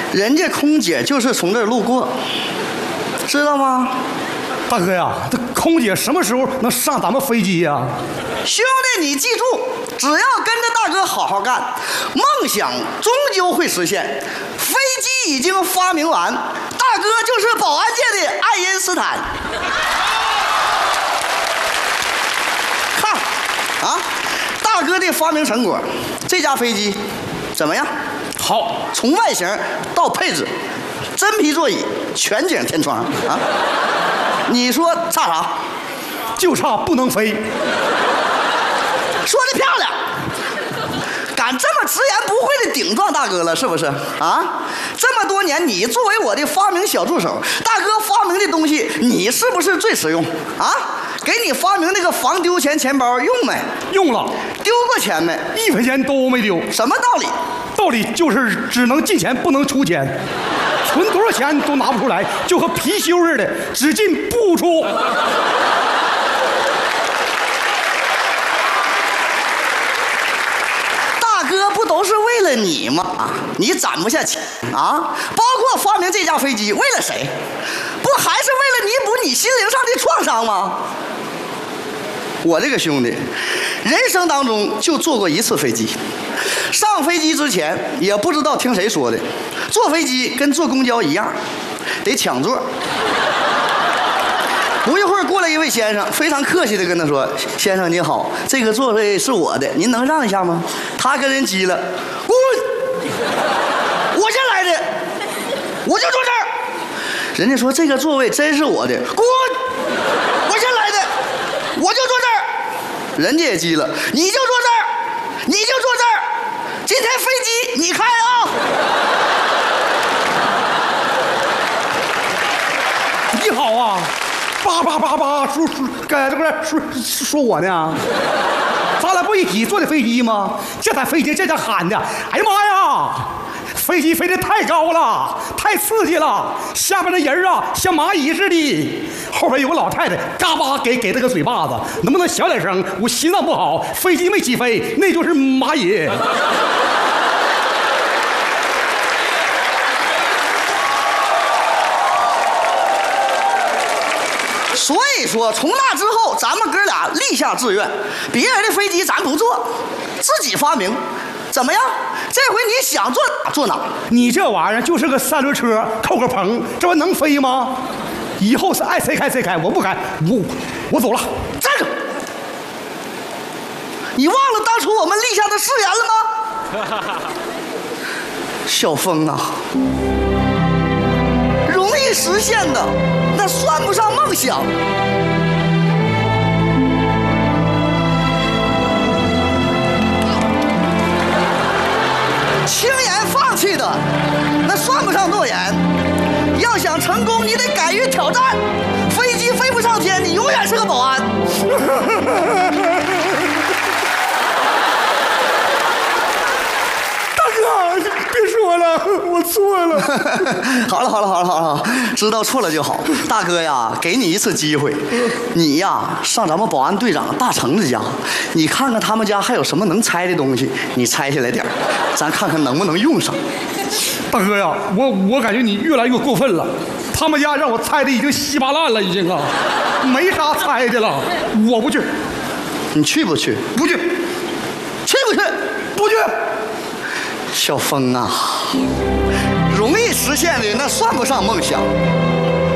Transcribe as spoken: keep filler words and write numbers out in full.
人家空姐就是从这儿路过，知道吗？ 大哥呀，这空姐什么时候能上咱们飞机呀？ 兄弟，你记住，只要跟着大哥好好干，梦想终究会实现。飞机已经发明完，大哥就是保安界的爱因斯坦。看，啊，大哥的发明成果，这架飞机怎么样？ 好， 从外形到配置，真皮座椅，全景天窗啊！你说差啥？ 就差不能飞。 说的漂亮，敢这么直言不讳的顶撞大哥了，是不是啊？这么多年，你作为我的发明小助手，大哥发明的东西，你是不是最实用啊？给你发明那个防丢钱钱包用没？ 用了。 丢过钱没？ 一分钱都没丢。 什么道理？ 道理就是只能进钱不能出钱，存多少钱都拿不出来，就和貔貅似的，只进不出。 大哥不都是为了你吗？你攒不下钱啊！包括发明这架飞机，为了谁？不还是为了弥补你心灵上的创伤吗？我这个兄弟，人生当中就坐过一次飞机。上飞机之前也不知道听谁说的，坐飞机跟坐公交一样，得抢座。不一会儿过来一位先生，非常客气地跟他说：“先生你好，这个座位是我的，您能让一下吗？”他跟人急了：“滚！我先来的，我就坐这儿。”人家说：“这个座位真是我的，滚！我先来的，我就坐这儿。”人家也急了：“你就坐这儿，你就坐这儿，今天飞机你开啊！” 你好啊。叭叭叭叭说说，该这不是说说我呢？咱俩不一起坐的飞机吗？这台飞机这家喊的，哎呀妈呀！飞机飞得太高了，太刺激了，下边的人啊像蚂蚁似的。后边有个老太太，嘎巴给给了个嘴巴子，能不能小点声？我心脏不好，飞机没起飞，那就是蚂蚁。 所以说，从那之后，咱们哥俩立下志愿，别人的飞机咱不坐，自己发明，怎么样？这回你想坐哪坐哪。 你这玩意儿就是个三轮车，扣个棚，这玩意能飞吗？以后是爱谁开谁开，我不开，我我走了。 站住！你忘了当初我们立下的誓言了吗？小峰啊，容易实现的，那算不上梦想。轻言放弃的，那算不上诺言。要想成功，你得敢于挑战。飞机飞不上天，你永远是个保安。 别说了，我错了。 好了好了好了好了，知道错了就好。大哥呀，给你一次机会，你呀上咱们保安队长大橙子家，你看看他们家还有什么能拆的东西，你拆下来点儿，咱看看能不能用上。 大哥呀，我我感觉你越来越过分了。他们家让我拆的已经稀巴烂了，已经啊，没啥拆的了。我不去。 你去不去？ 不去。 去不去？ 不去。 小峰啊，容易实现的那算不上梦想，